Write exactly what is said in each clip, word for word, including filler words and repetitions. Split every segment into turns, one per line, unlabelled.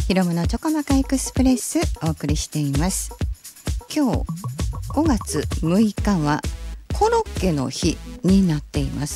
ひろむのチョコマカエクスプレスお送りしています。今日ごがつむいかはコロッケの日になっています。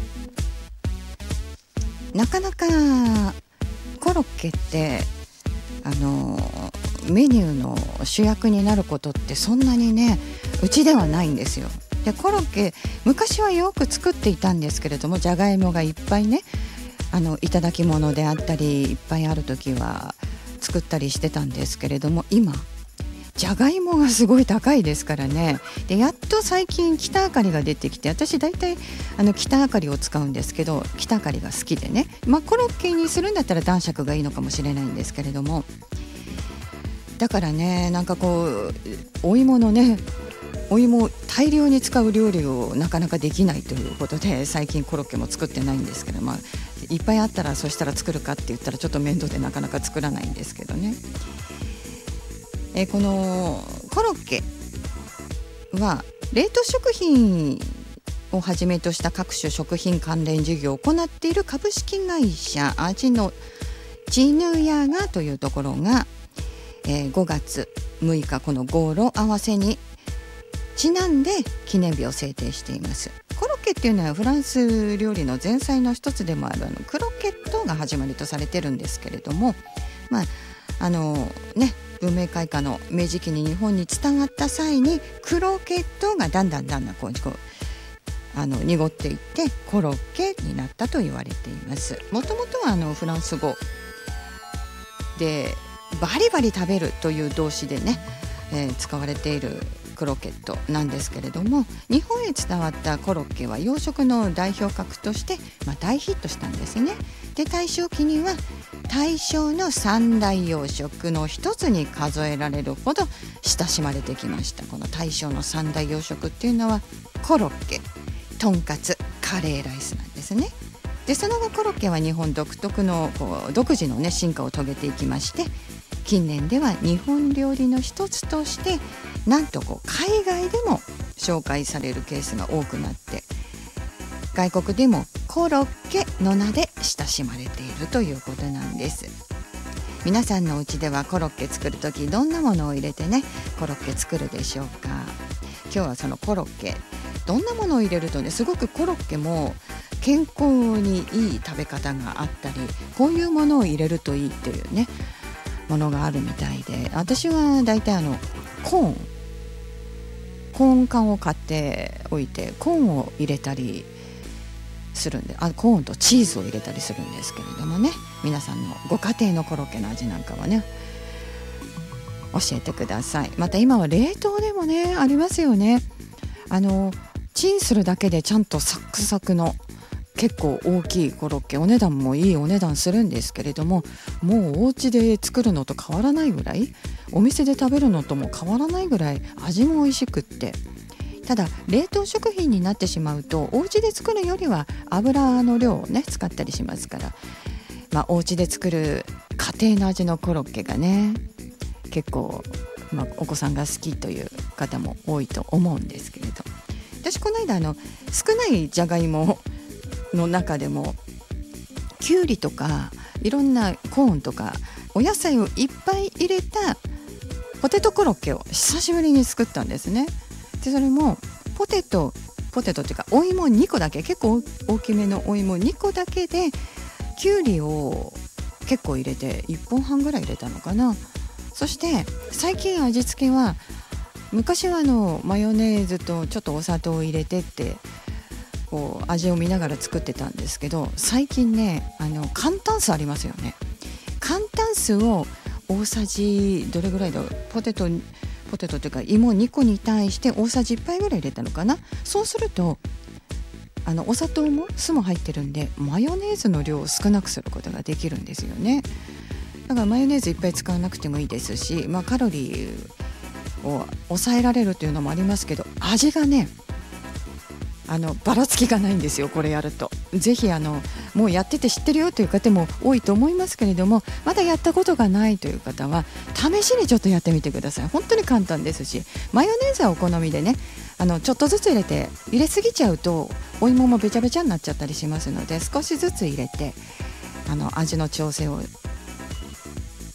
なかなかコロッケってあのメニューの主役になることってそんなにねうちではないんですよ。でコロッケ昔はよく作っていたんですけれども、じゃがいもがいっぱいねあのいただき物であったりいっぱいある時は作ったりしてたんですけれども、今じゃがいもがすごい高いですからね。でやっと最近北あかりが出てきて、私だいたいあの北あかりを使うんですけど、北あかりが好きでね、まあ、コロッケにするんだったら男爵がいいのかもしれないんですけれども、だからねなんかこうお芋のねお芋を大量に使う料理をなかなかできないということで、最近コロッケも作ってないんですけど、まあ、いっぱいあったらそしたら作るかって言ったらちょっと面倒でなかなか作らないんですけどね。えこのコロッケは冷凍食品をはじめとした各種食品関連事業を行っている株式会社味のジヌヤガというところが、えー、ごがつむいかこの語呂合わせにちなんで記念日を制定しています。コロッケっていうのはフランス料理の前菜の一つでもあるあのクロケットが始まりとされてるんですけれども、まああのね文明開化の明治期に日本に伝わった際にクロケットがだんだんだんだんこうこうあの濁っていってコロッケになったと言われています。もともとはあのフランス語でバリバリ食べるという動詞でね、えー、使われているクロケットなんですけれども、日本へ伝わったコロッケは洋食の代表格として、まあ、大ヒットしたんですね。で大正期には大正の三大洋食の一つに数えられるほど親しまれてきました。この大正の三大洋食っていうのはコロッケ、とんかつ、カレーライスなんですね。でその後コロッケは日本独特のこう独自の、ね、進化を遂げていきまして、近年では日本料理の一つとしてなんとこう海外でも紹介されるケースが多くなって、外国でもコロッケの名で親しまれているということなんです。皆さんのお家ではコロッケ作るときどんなものを入れてねコロッケ作るでしょうか。今日はそのコロッケどんなものを入れるとねすごくコロッケも健康にいい食べ方があったり、こういうものを入れるといいっていうねものがあるみたいで、私はだいたいあのコーンコーン缶を買っておいてコーンを入れたりするんで、あコーンとチーズを入れたりするんですけれどもね、皆さんのご家庭のコロッケの味なんかはね教えてください。また今は冷凍でもねありますよね。あのチンするだけでちゃんとサクサクの結構大きいコロッケ、お値段もいいお値段するんですけれども、もうお家で作るのと変わらないぐらい、お店で食べるのとも変わらないぐらい味も美味しくって、ただ冷凍食品になってしまうとお家で作るよりは油の量をね使ったりしますから、まあ、お家で作る家庭の味のコロッケがね結構、まあ、お子さんが好きという方も多いと思うんですけれど、私この間あの少ないじゃがいもの中でもきゅうりとかいろんなコーンとかお野菜をいっぱい入れたポテトコロッケを久しぶりに作ったんですね。でそれもポテトポテトっていうかお芋にこだけ、結構大きめのお芋にこだけできゅうりを結構入れていっぽんはんぐらい入れたのかな。そして最近味付けは昔はあのマヨネーズとちょっとお砂糖を入れてってこう味を見ながら作ってたんですけど、最近ねあの簡単酢ありますよね。簡単酢を大さじどれぐらいだろう、ポテトポテトというか芋にこに対して大さじいっぱいぐらい入れたのかな。そうするとあのお砂糖も酢も入ってるんでマヨネーズの量を少なくすることができるんですよね。だからマヨネーズいっぱい使わなくてもいいですし、まあ、カロリーを抑えられるというのもありますけど、味がねあのばらつきがないんですよ。これやるとぜひあのもうやってて知ってるよという方も多いと思いますけれども、まだやったことがないという方は試しにちょっとやってみてください。本当に簡単ですし、マヨネーズはお好みでねあのちょっとずつ入れて、入れすぎちゃうとお芋もべちゃべちゃになっちゃったりしますので、少しずつ入れてあの味の調整を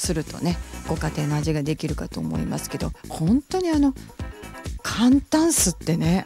するとねご家庭の味ができるかと思いますけど、本当にあの簡単酢ってね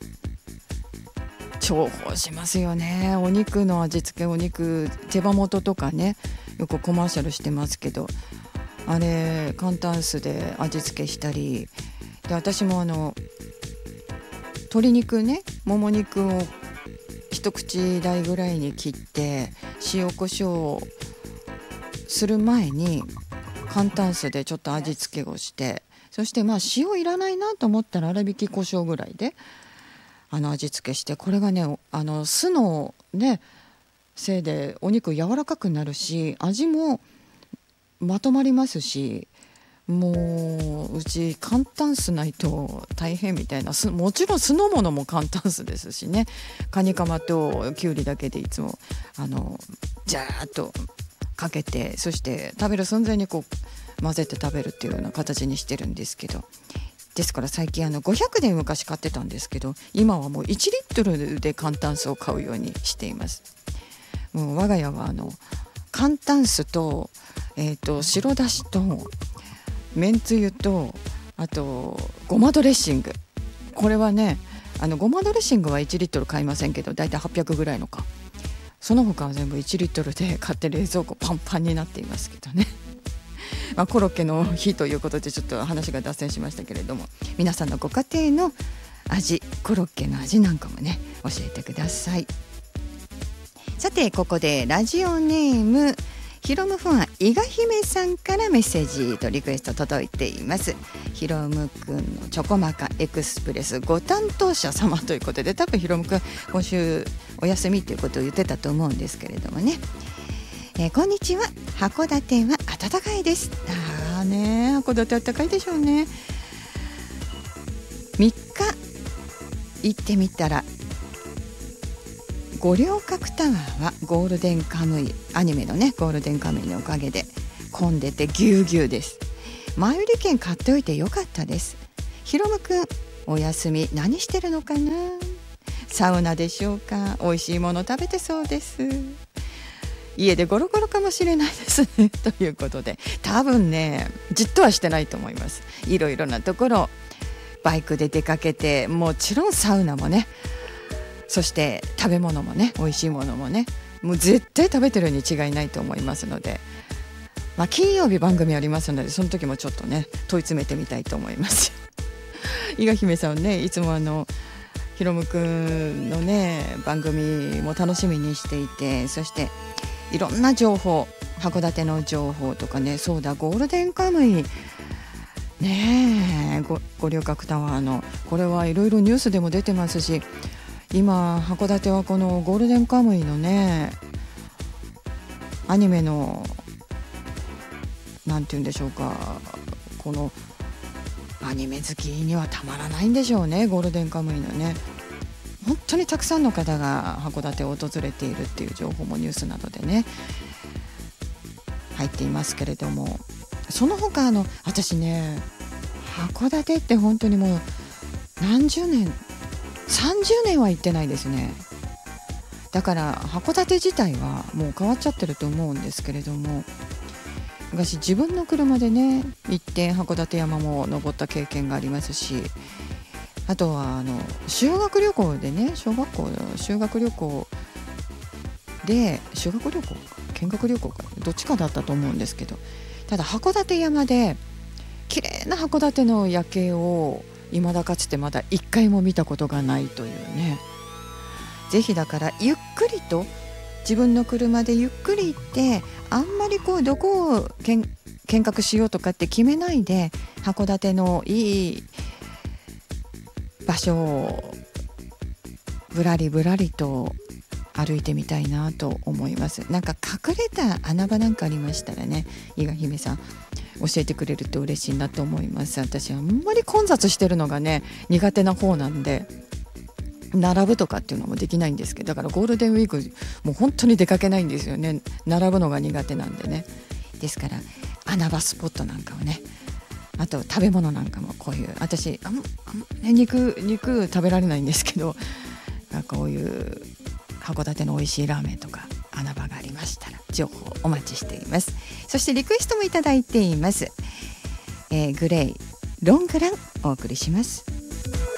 重宝しますよね。お肉の味付け、お肉手羽元とかねよくコマーシャルしてますけど、あれ簡単酢で味付けしたりで、私もあの鶏肉ねもも肉を一口大ぐらいに切って塩コショウする前に簡単酢でちょっと味付けをして、そしてまあ塩いらないなと思ったら粗挽き胡椒ぐらいであの味付けして、これがねあの酢のねせいでお肉柔らかくなるし味もまとまりますし、もううち簡単酢ないと大変みたいな、もちろん酢の物も簡単酢ですしね、カニカマときゅうりだけでいつもあのジャーッとかけて、そして食べる寸前にこう混ぜて食べるっていうような形にしてるんですけど、ですから最近あのごひゃくで昔買ってたんですけど、今はもういちリットルで簡単酢を買うようにしています。もう我が家はあの簡単酢と、えーと白だしとめんつゆとあとごまドレッシング、これはねあのごまドレッシングはいちリットル買いませんけどだいたいはっぴゃくぐらいのか、その他は全部いちリットルで買って冷蔵庫パンパンになっていますけどねまあコロッケの日ということでちょっと話が脱線しましたけれども、皆さんのご家庭の味、コロッケの味なんかもね教えてください。さてここでラジオネームヒロムファン伊賀姫さんからメッセージとリクエスト届いています。ヒロムくんのチョコマカエクスプレスご担当者様ということで、多分ヒロムくん今週お休みということを言ってたと思うんですけれどもね、えー、こんにちは。函館は暖かいです。あーね、函館暖かいでしょうね。みっか行ってみたら五稜郭タワーはゴールデンカムイ、アニメのねゴールデンカムイのおかげで混んでてぎゅうぎゅうです。前売り券買っておいてよかったです。ひろむくんお休み何してるのかな。サウナでしょうか。美味しいもの食べてそうです。家でゴロゴロかもしれないですねということで、多分ねじっとはしてないと思います。いろいろなところバイクで出かけて、もちろんサウナもね、そして食べ物もね美味しいものもね、もう絶対食べてるに違いないと思いますので、まあ、金曜日番組ありますのでその時もちょっとね問い詰めてみたいと思います伊賀姫さんね、いつもあのひろむくんのね番組も楽しみにしていて、そしていろんな情報、函館の情報とかね、そうだゴールデンカムイねえ、ご五稜郭タワーのこれはいろいろニュースでも出てますし、今函館はこのゴールデンカムイのねアニメのなんて言うんでしょうか、このアニメ好きにはたまらないんでしょうね。ゴールデンカムイのね本当にたくさんの方が函館を訪れているっていう情報もニュースなどでね入っていますけれども、その他あの私ね函館って本当にもう何十年さんじゅうねんは行ってないですね。だから函館自体はもう変わっちゃってると思うんですけれども、昔自分の車でね行って函館山も登った経験がありますし、あとはあの修学旅行でね、小学校の修学旅行で修学旅行見学旅行かどっちかだったと思うんですけど、ただ函館山で綺麗な函館の夜景を未だかつてまだ一回も見たことがないというね。ぜひだからゆっくりと自分の車でゆっくり行って、あんまりこうどこを見学しようとかって決めないで、函館のいい場所をぶらりぶらりと歩いてみたいなと思います。なんか隠れた穴場なんかありましたらね、伊賀姫さん教えてくれると嬉しいなと思います。私はあんまり混雑してるのがね苦手な方なんで、並ぶとかっていうのもできないんですけど、だからゴールデンウィークもう本当に出かけないんですよね。並ぶのが苦手なんでね。ですから穴場スポットなんかをね、あと食べ物なんかもこういう私あんあん、ね、肉肉食べられないんですけど、こういう函館の美味しいラーメンとか穴場がありましたら情報お待ちしています。そしてリクエストもいただいています。えー、グレイロングランお送りします。